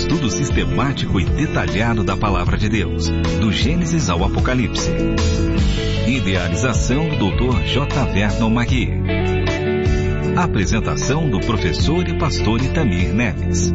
estudo sistemático e detalhado da Palavra de Deus, do Gênesis ao Apocalipse. Idealização do Dr. J. Vernon Magui. Apresentação do professor e pastor Itamir Neves.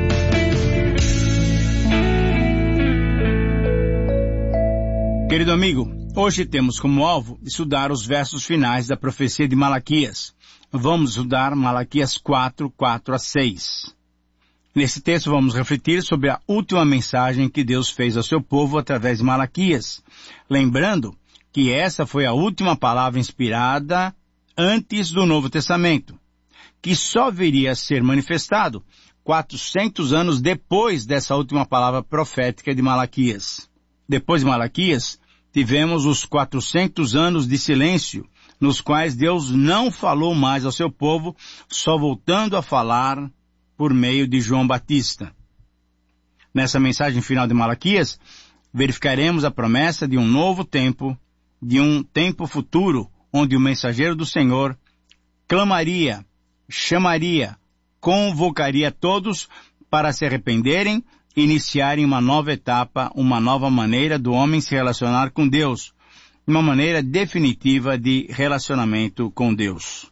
Querido amigo, hoje temos como alvo estudar os versos finais da profecia de Malaquias. Vamos estudar Malaquias 4, 4 a 6. Nesse texto vamos refletir sobre a última mensagem que Deus fez ao seu povo através de Malaquias, lembrando que essa foi a última palavra inspirada antes do Novo Testamento, que só viria a ser manifestado 400 anos depois dessa última palavra profética de Malaquias. Depois de Malaquias, tivemos os 400 anos de silêncio, nos quais Deus não falou mais ao seu povo, só voltando a falar por meio de João Batista. Nessa mensagem final de Malaquias, verificaremos a promessa de um novo tempo, de um tempo futuro, onde o mensageiro do Senhor clamaria, chamaria, convocaria todos para se arrependerem e iniciarem uma nova etapa, uma nova maneira do homem se relacionar com Deus, uma maneira definitiva de relacionamento com Deus.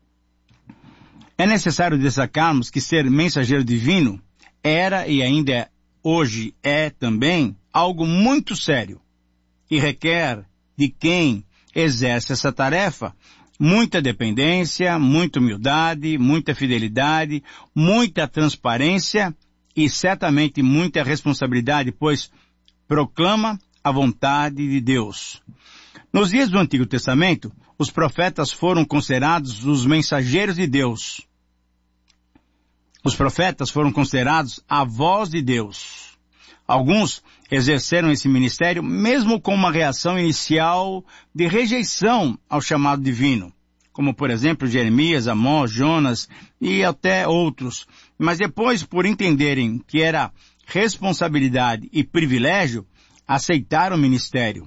É necessário destacarmos que ser mensageiro divino era e ainda hoje é também algo muito sério e requer de quem exerce essa tarefa muita dependência, muita humildade, muita fidelidade, muita transparência e certamente muita responsabilidade, pois proclama a vontade de Deus. Nos dias do Antigo Testamento, os profetas foram considerados os mensageiros de Deus. Os profetas foram considerados a voz de Deus. Alguns exerceram esse ministério mesmo com uma reação inicial de rejeição ao chamado divino, como por exemplo Jeremias, Amós, Jonas e até outros. Mas depois, por entenderem que era responsabilidade e privilégio, aceitaram o ministério.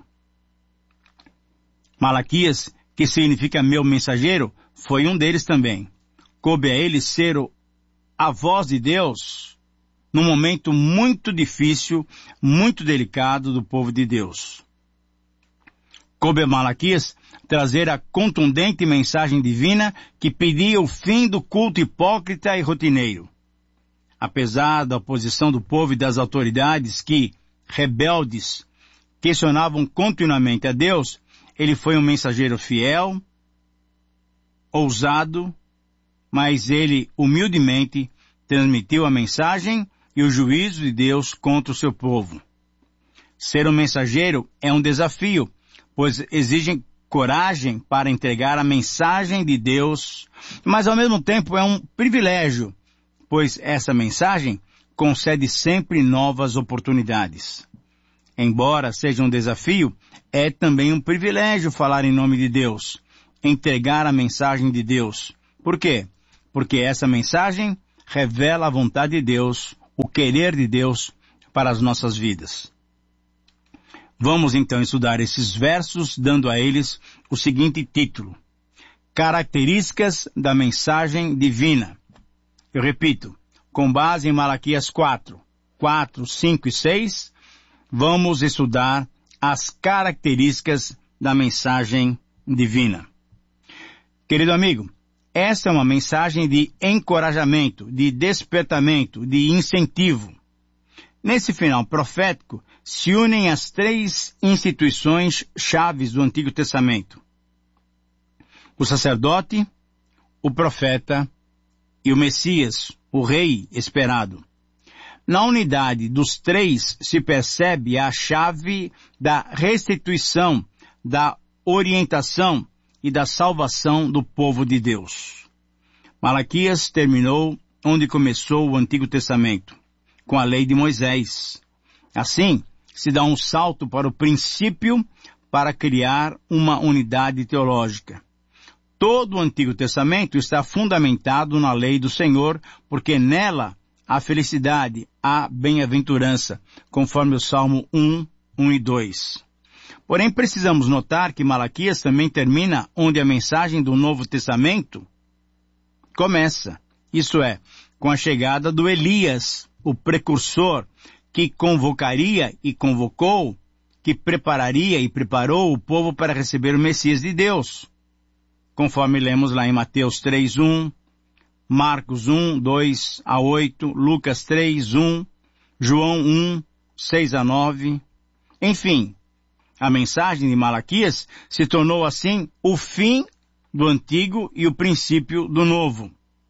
Malaquias, que significa meu mensageiro, foi um deles também. Coube a ele ser a voz de Deus num momento muito difícil, muito delicado do povo de Deus. Coube a Malaquias trazer a contundente mensagem divina que pedia o fim do culto hipócrita e rotineiro. Apesar da oposição do povo e das autoridades que, rebeldes, questionavam continuamente a Deus, ele foi um mensageiro fiel, ousado, mas ele humildemente transmitiu a mensagem e o juízo de Deus contra o seu povo. Ser um mensageiro é um desafio, pois exige coragem para entregar a mensagem de Deus, mas ao mesmo tempo é um privilégio, pois essa mensagem concede sempre novas oportunidades. Embora seja um desafio, é também um privilégio falar em nome de Deus, entregar a mensagem de Deus. Por quê? Porque essa mensagem revela a vontade de Deus, o querer de Deus para as nossas vidas. Vamos então estudar esses versos, dando a eles o seguinte título: Características da mensagem divina. Eu repito, com base em Malaquias 4, 5 e 6, vamos estudar as características da mensagem divina. Querido amigo, esta é uma mensagem de encorajamento, de despertamento, de incentivo. Nesse final profético, se unem as três instituições chaves do Antigo Testamento: o sacerdote, o profeta e o Messias, o rei esperado. Na unidade dos três se percebe a chave da restituição, da orientação e da salvação do povo de Deus. Malaquias terminou onde começou o Antigo Testamento, com a lei de Moisés. Assim, se dá um salto para o princípio para criar uma unidade teológica. Todo o Antigo Testamento está fundamentado na lei do Senhor, porque nela há felicidade, há bem-aventurança, conforme o Salmo 1, 1 e 2. Porém, precisamos notar que Malaquias também termina onde a mensagem do Novo Testamento começa, isto é, com a chegada do Elias, o precursor que convocaria e convocou, que prepararia e preparou o povo para receber o Messias de Deus, conforme lemos lá em Mateus 3:1, Marcos 1:2-8, Lucas 3:1, João 1:6-9, enfim, a mensagem de Malaquias se tornou assim o fim do Antigo e o princípio do Novo.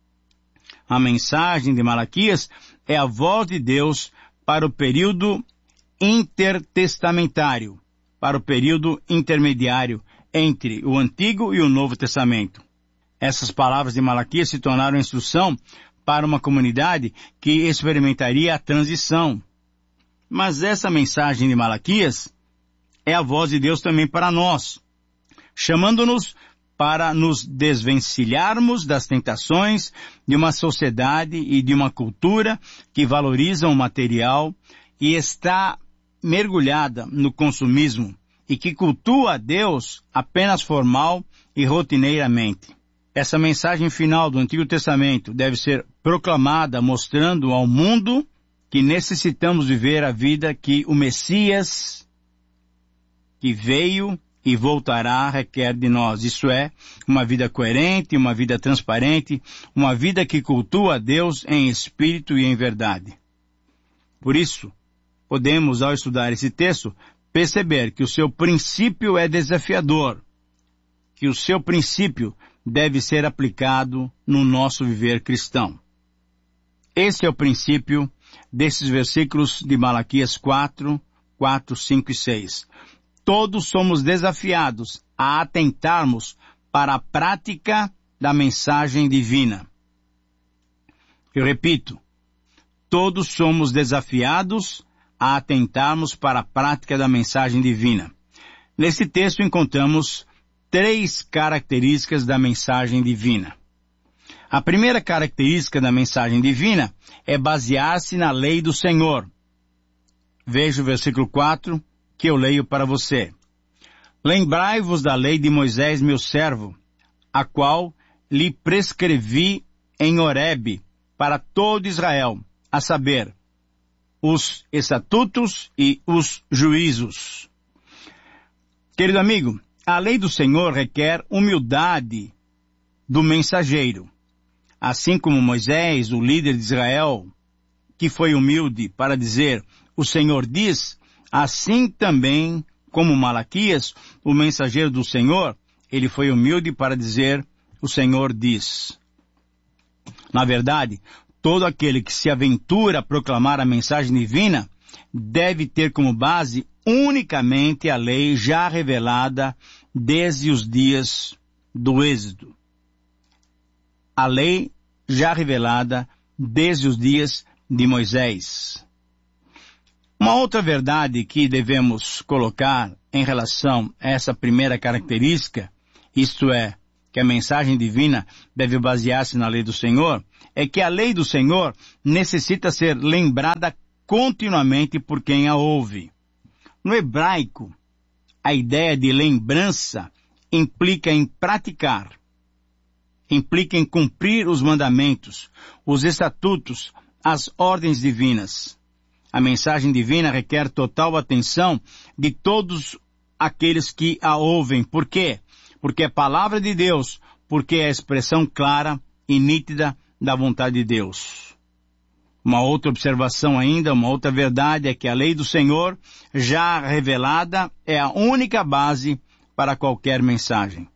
A mensagem de Malaquias é a voz de Deus para o período intertestamentário, para o período intermediário entre o Antigo e o Novo Testamento. Essas palavras de Malaquias se tornaram instrução para uma comunidade que experimentaria a transição. Mas essa mensagem de Malaquias é a voz de Deus também para nós, chamando-nos para nos desvencilharmos das tentações de uma sociedade e de uma cultura que valorizam o material e está mergulhada no consumismo e que cultua a Deus apenas formal e rotineiramente. Essa mensagem final do Antigo Testamento deve ser proclamada mostrando ao mundo que necessitamos viver a vida que o Messias, que veio e voltará, requer de nós. Isso é, uma vida coerente, uma vida transparente, uma vida que cultua a Deus em espírito e em verdade. Por isso, podemos, ao estudar esse texto, perceber que o seu princípio é desafiador, que o seu princípio deve ser aplicado no nosso viver cristão. Esse é o princípio desses versículos de Malaquias 4, 5 e 6. Todos somos desafiados a atentarmos para a prática da mensagem divina. Eu repito, todos somos desafiados a atentarmos para a prática da mensagem divina. Nesse texto encontramos 3 características da mensagem divina. A primeira característica da mensagem divina é basear-se na lei do Senhor. Veja o versículo 4, que eu leio para você. Lembrai-vos da lei de Moisés, meu servo, a qual lhe prescrevi em Horebe para todo Israel, a saber, os estatutos e os juízos. Querido amigo, a lei do Senhor requer humildade do mensageiro. Assim como Moisés, o líder de Israel, que foi humilde para dizer, o Senhor diz, assim também como Malaquias, o mensageiro do Senhor, ele foi humilde para dizer, o Senhor diz. Na verdade, todo aquele que se aventura a proclamar a mensagem divina deve ter como base unicamente a lei já revelada desde os dias do Êxodo. A lei já revelada desde os dias de Moisés. Uma outra verdade que devemos colocar em relação a essa primeira característica, isto é, que a mensagem divina deve basear-se na lei do Senhor, é que a lei do Senhor necessita ser lembrada continuamente por quem a ouve. No hebraico, a ideia de lembrança implica em praticar, implica em cumprir os mandamentos, os estatutos, as ordens divinas. A mensagem divina requer total atenção de todos aqueles que a ouvem. Por quê? Porque é palavra de Deus, porque é a expressão clara e nítida da vontade de Deus. Uma outra observação ainda, uma outra verdade é que a lei do Senhor, já revelada, é a única base para qualquer mensagem.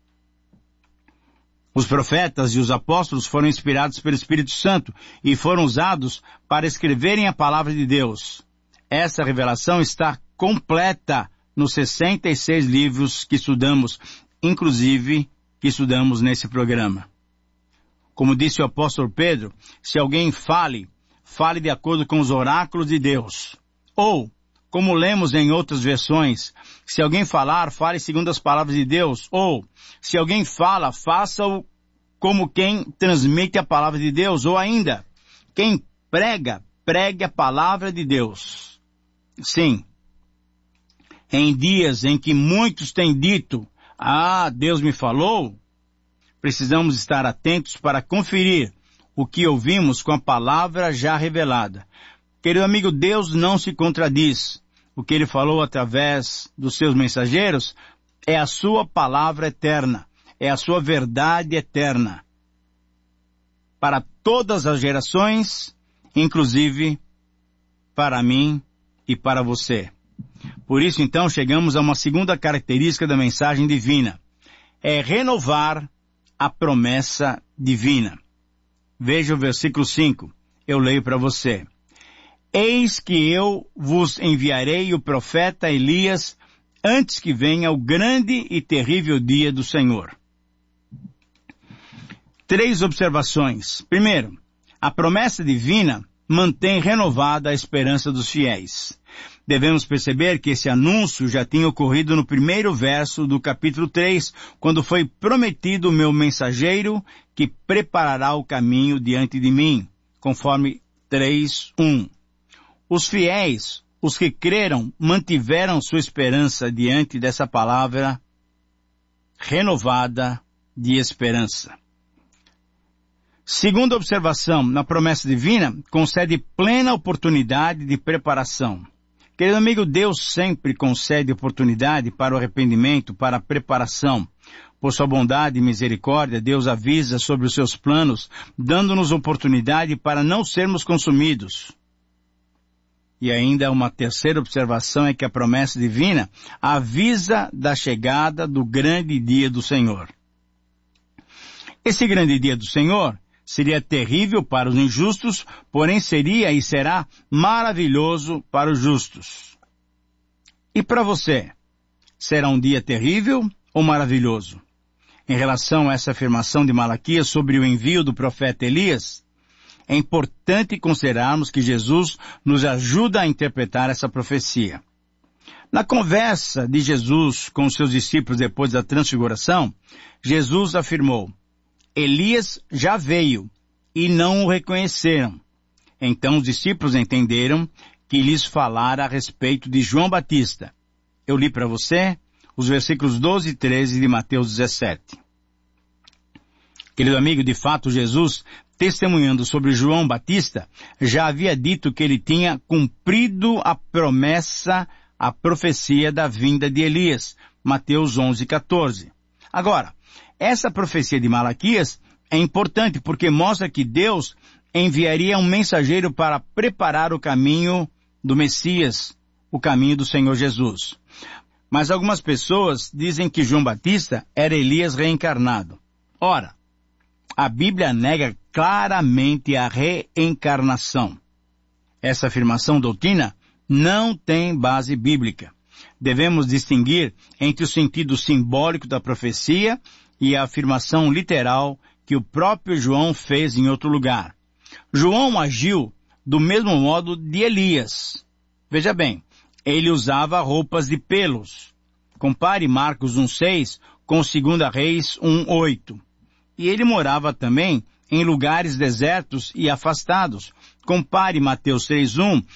Os profetas e os apóstolos foram inspirados pelo Espírito Santo e foram usados para escreverem a palavra de Deus. Essa revelação está completa nos 66 livros que estudamos, inclusive que estudamos nesse programa. Como disse o apóstolo Pedro, se alguém fale de acordo com os oráculos de Deus. Ou, como lemos em outras versões, se alguém falar, fale segundo as palavras de Deus. Ou, se alguém fala, faça-o como quem transmite a palavra de Deus. Ou ainda, quem prega, pregue a palavra de Deus. Sim, em dias em que muitos têm dito, Deus me falou, precisamos estar atentos para conferir o que ouvimos com a palavra já revelada. Querido amigo, Deus não se contradiz. O que Ele falou através dos seus mensageiros é a sua palavra eterna, é a sua verdade eterna. Para todas as gerações, inclusive para mim e para você. Por isso, então, chegamos a uma segunda característica da mensagem divina. É renovar a promessa divina. Veja o versículo 5. Eu leio para você. Eis que eu vos enviarei o profeta Elias antes que venha o grande e terrível dia do Senhor. 3 observações. Primeiro, a promessa divina mantém renovada a esperança dos fiéis. Devemos perceber que esse anúncio já tinha ocorrido no primeiro verso do capítulo 3, quando foi prometido o meu mensageiro que preparará o caminho diante de mim, conforme 3:1. Os fiéis, os que creram, mantiveram sua esperança diante dessa palavra renovada de esperança. Segunda observação, na promessa divina, concede plena oportunidade de preparação. Querido amigo, Deus sempre concede oportunidade para o arrependimento, para a preparação. Por sua bondade e misericórdia, Deus avisa sobre os seus planos, dando-nos oportunidade para não sermos consumidos. E ainda uma terceira observação é que a promessa divina avisa da chegada do grande dia do Senhor. Esse grande dia do Senhor seria terrível para os injustos, porém seria e será maravilhoso para os justos. E para você, será um dia terrível ou maravilhoso? Em relação a essa afirmação de Malaquias sobre o envio do profeta Elias, é importante considerarmos que Jesus nos ajuda a interpretar essa profecia. Na conversa de Jesus com os seus discípulos depois da transfiguração, Jesus afirmou: Elias já veio e não o reconheceram. Então os discípulos entenderam que lhes falara a respeito de João Batista. Eu li para você os versículos 12 e 13 de Mateus 17. Querido amigo, de fato Jesus, testemunhando sobre João Batista, já havia dito que ele tinha cumprido a promessa, a profecia da vinda de Elias. Mateus 11:14. Agora, essa profecia de Malaquias é importante porque mostra que Deus enviaria um mensageiro para preparar o caminho do Messias, o caminho do Senhor Jesus. Mas algumas pessoas dizem que João Batista era Elias reencarnado. Ora, a Bíblia nega claramente a reencarnação. Essa afirmação doutrina não tem base bíblica. Devemos distinguir entre o sentido simbólico da profecia e a afirmação literal que o próprio João fez em outro lugar. João agiu do mesmo modo de Elias. Veja bem, ele usava roupas de pelos. Compare Marcos 1:6 com 2 Reis 1:8. E ele morava também em lugares desertos e afastados. Compare Mateus 3:1